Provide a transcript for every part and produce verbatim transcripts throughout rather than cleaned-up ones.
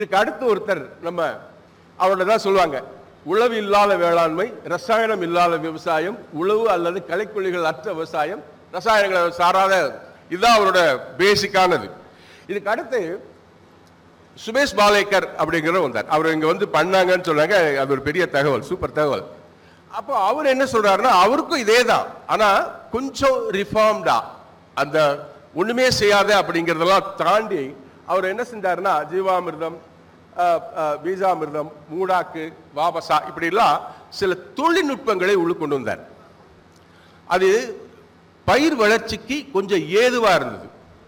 இதுக்கு அடுத்து ஒருத்தர் நம்ம அவரோட தான் சொல்லுவாங்க, உழவு இல்லாத வேளாண்மை, ரசாயனம் இல்லாத விவசாயம், உழவு அல்லது களைக்கொல்லிகள் அற்ற விவசாயம், ரசாயனங்களை சாராத, இதுதான் அவரோட பேசிக்கானது. இதுக்கு அடுத்து சுபேஷ் பாலேக்கர் அப்படிங்கிற வந்தார். அவர் இங்க வந்து பண்ணாங்கன்னு சொன்னாங்க. அது ஒரு பெரிய தகவல், சூப்பர் தகவல். அப்போ அவர் என்ன சொல்றாருன்னா, அவருக்கும் இதே தான், ஆனா கொஞ்சம் ரிஃபார்ம்டா, அந்த ஒண்ணுமே செய்யாத அப்படிங்கிறதெல்லாம் தாண்டி அவர் என்ன செஞ்சாருன்னா, ஜீவாமிர்தம், பீஜாமிர்தம், மூடாக்கு, வாபசா, இப்படிலாம் சில தொழில்நுட்பங்களை உள்ள கொண்டு வந்தார். அது பயிர் வளர்ச்சிக்கு கொஞ்சம் ஏதுவா இருந்தது,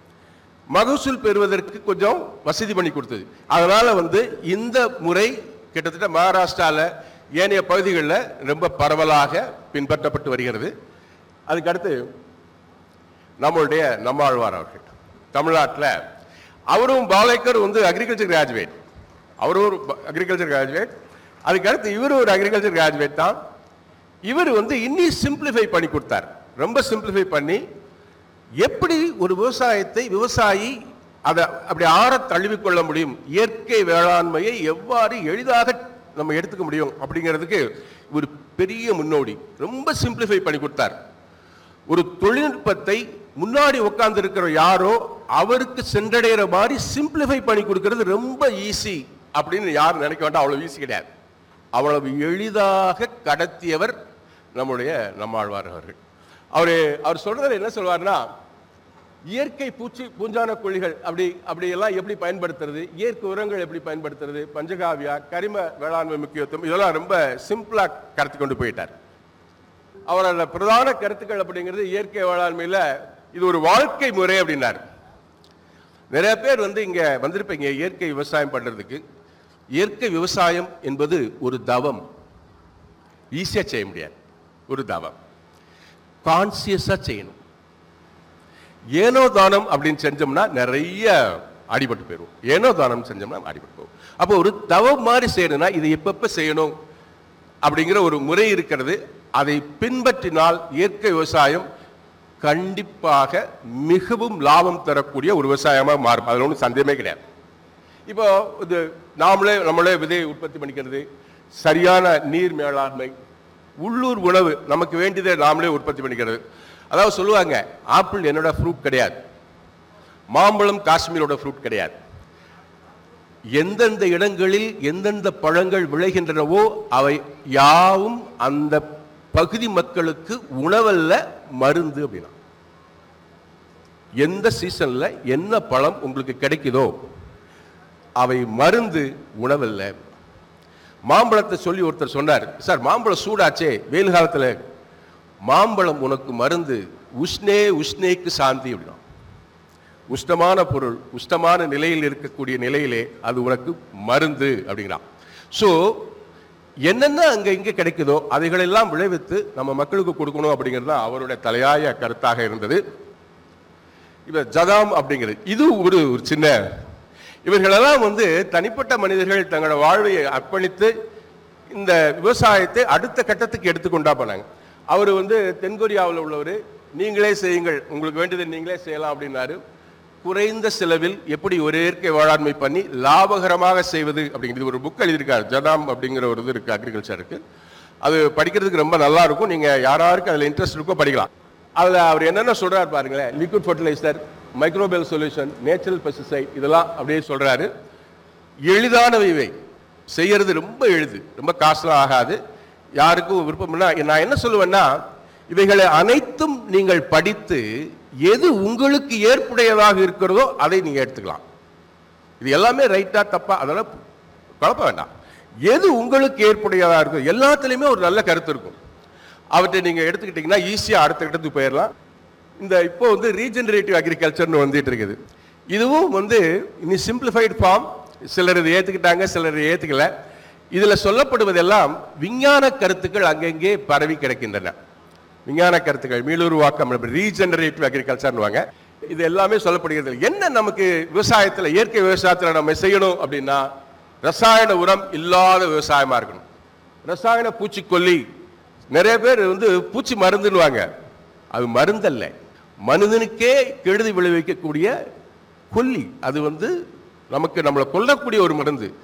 மகசூல் பெறுவதற்கு கொஞ்சம் வசதி பண்ணி கொடுத்தது. அதனால வந்து இந்த முறை கிட்டத்தட்ட மகாராஷ்டிரால ஏனைய பகுதிகளில் ரொம்ப பரவலாக பின்பற்றப்பட்டு வருகிறது. அதுக்கு அடுத்து நம்மளுடைய நம்மாழ்வார் அவர்கள் தமிழ்நாட்டில், அவரும் பாலேக்கர் வந்து அக்ரிகல்ச்சர் கிராஜுவேட், அவரும் ஒரு அக்ரிகல்ச்சர் கிராஜுவேட். அதுக்கு அடுத்து இவரும் ஒரு அக்ரிகல்ச்சர் கிராஜுவேட் தான். இவர் வந்து இன்னும் சிம்பிளிஃபை பண்ணி கொடுத்தார், ரொம்ப சிம்பிளிஃபை பண்ணி எப்படி ஒரு விவசாயத்தை விவசாயி அதை அப்படி ஆற தழுவிக்கொள்ள முடியும், இயற்கை வேளாண்மையை எவ்வாறு எளிதாக நம்ம எடுத்துக்க முடியும் அப்படிங்கிறதுக்கு ஒரு பெரிய முன்னோடி, ரொம்ப சிம்பிளிஃபை பண்ணி கொடுத்தார். ஒரு தொழில்நுட்பத்தை முன்னாடி உட்கார்ந்து இருக்கிற யாரோ அவருக்கு சென்றடைகிற மாதிரி சிம்பிளிஃபை பண்ணி கொடுக்கிறது ரொம்ப ஈஸி அப்படின்னு யாரும் நினைக்க வேண்டாம். அவ்வளவு ஈஸி கிடையாது, அவ்வளவு எளிதாக கடத்தியவர் நம்முடைய நம்மாழ்வார் அவர்கள். அவரு அவர் சொல்றதுல என்ன சொல்வார்னா, இயற்கை பூச்சி பூஞ்சான கொல்லிகள் அப்படி அப்படி எல்லாம் எப்படி பயன்படுத்துறது, இயற்கை உரங்கள் எப்படி பயன்படுத்துறது, பஞ்சகாவியா, கரிம வேளாண்மை முக்கியத்துவம், இதெல்லாம் ரொம்ப சிம்பிளா கடத்தி கொண்டு போயிட்டார். அவரோட பிரதான கருத்துக்கள் அப்படிங்கிறது இயற்கை வேளாண்மையில இது ஒரு வாழ்க்கை முறை அப்படின்னாரு. நிறைய பேர் வந்து இங்க வந்திருப்பீங்க இயற்கை விவசாயம் பண்றதுக்கு. இயற்கை விவசாயம் என்பது ஒரு தவம், ஈஸியா செய்ய முடியாது, ஒரு தவம், கான்சியஸா செய்யணும். ஏனோ தானம் அப்படின்னு செஞ்சோம்னா நிறைய அடிபட்டு போயிடும், ஏனோ தானம் செஞ்சோம்னா அடிபட்டு போகும். அப்போ ஒரு தவம் மாதிரி செய்யணும்னா இது எப்பப்ப செய்யணும் அப்படிங்கிற ஒரு முறை இருக்கிறது. அதை பின்பற்றினால் இயற்கை விவசாயம் கண்டிப்பாக மிகவும் லாபம் தரக்கூடிய ஒரு விவசாயமாக மாறும், அதில் ஒன்றும் சந்தேகமே கிடையாது. இப்போ இது நாமளே நம்மளே விதையை உற்பத்தி பண்ணிக்கிறது, சரியான நீர் மேலாண்மை, உள்ளூர் உணவு நமக்கு வேண்டியதை நாமளே உற்பத்தி பண்ணிக்கிறது. அதாவது சொல்லுவாங்க, ஆப்பிள் என்னோட ஃப்ரூட் கிடையாது, மாம்பழம் காஷ்மீரோட ஃப்ரூட் கிடையாது. எந்தெந்த இடங்களில் எந்தெந்த பழங்கள் விளைகின்றனவோ அவை யாவும் அந்த பகுதி மக்களுக்கு உணவல்ல, மருந்து. அப்படின்னா எந்த சீசன்ல என்ன பழம் உங்களுக்கு கிடைக்குதோ அவை மருந்து, உணவல்ல. மாம்பழத்தை சொல்லி ஒருத்தர் சொன்னார், சார் மாம்பழம் சூடாச்சே வெயில் காலத்தில், மாம்பழம் உனக்கு மருந்து, உஷ்ணே உஷ்ணேக்கு சாந்தி அப்படின்னா. உஷ்ணமான பொருள் உஷ்ணமான நிலையில் இருக்கக்கூடிய நிலையிலே அது உனக்கு மருந்து அப்படிங்கிறான். ஸோ என்னென்ன அங்கே இங்கே கிடைக்குதோ அதைகளெல்லாம் விளைவித்து நம்ம மக்களுக்கு கொடுக்கணும் அப்படிங்கிறது தான் அவருடைய தலையாய கருத்தாக இருந்தது. இப்போ ஜதாம் அப்படிங்கிறது இது ஒரு ஒரு சின்ன, இவர்களெல்லாம் வந்து தனிப்பட்ட மனிதர்கள் தங்களோட வாழ்வை அர்ப்பணித்து இந்த விவசாயத்தை அடுத்த கட்டத்துக்கு எடுத்துக்கொண்டா போனாங்க. அவர் வந்து தென்கொரியாவில் உள்ளவர், நீங்களே செய்யுங்கள், உங்களுக்கு வேண்டியதை நீங்களே செய்யலாம் அப்படின்னாரு. குறைந்த செலவில் எப்படி ஒரு இயற்கை வேளாண்மை பண்ணி லாபகரமாக செய்வது அப்படிங்கிறது ஒரு புக் எழுதியிருக்காரு, ஜதாம் அப்படிங்கிற ஒரு இது இருக்கு, அக்ரிகல்ச்சருக்கு. அது படிக்கிறதுக்கு ரொம்ப நல்லா இருக்கும், நீங்க யாராருக்கு அதில் இன்ட்ரெஸ்ட் இருக்கோ படிக்கலாம். அதில் அவர் என்னென்ன சொல்றாரு பாருங்களேன், liquid fertiliser, மைக்ரோபெல் solution, natural pesticide, இதெல்லாம் அப்படியே சொல்றாரு. எளிதானவை இவை, செய்யறது ரொம்ப எளிது, ரொம்ப காசுலாம் ஆகாது, யாருக்கும் விருப்பம்னா. நான் என்ன சொல்லுவேன்னா, இவைகளை அனைத்தும் நீங்கள் படித்து எது உங்களுக்கு ஏற்புடையதாக இருக்கிறதோ அதை நீங்க எடுத்துக்கலாம். இது எல்லாமே ரைட்டா தப்பா அதெல்லாம் குழப்ப வேண்டாம். எது உங்களுக்கு ஏற்புடையதாக இருக்கும், எல்லாத்துலேயுமே ஒரு நல்ல கருத்து இருக்கும், அவற்றை நீங்க எடுத்துக்கிட்டீங்கன்னா ஈஸியா அடுத்த கட்டத்துக்கு போயிடலாம். இந்த இப்போ வந்து ரீஜெனரேட்டிவ் அக்ரிகல்ச்சர்னு வந்துட்டு இருக்குது. இதுவும் வந்து இனி சிம்பிளிஃபைடு ஃபார்ம், சிலர் இதை ஏற்றுக்கிட்டாங்க, சிலர் ஏற்றுக்கல. இதில் சொல்லப்படுவதெல்லாம் விஞ்ஞான கருத்துக்கள் அங்கங்கே பரவி கிடக்கின்றன. விஞ்ஞான கருத்துக்கள் மீளுருவாக்கம், ரீஜெனரேட்டிவ் அக்ரிகல்ச்சர்னுவாங்க. இது எல்லாமே சொல்லப்படுகிறது. என்ன நமக்கு விவசாயத்தில், இயற்கை விவசாயத்தில் நம்ம செய்யணும் அப்படின்னா, ரசாயன உரம் இல்லாத விவசாயமா இருக்கணும். ரசாயன பூச்சிக்கொல்லி, நிறைய பேர் வந்து பூச்சி மருந்துன்னுவாங்க, அது மருந்தல்ல, மனிதனுக்கே கெடுதி விளைவிக்கக்கூடிய கொல்லி. அது வந்து நமக்கு நம்மளை கொல்லக்கூடிய ஒரு மருந்து.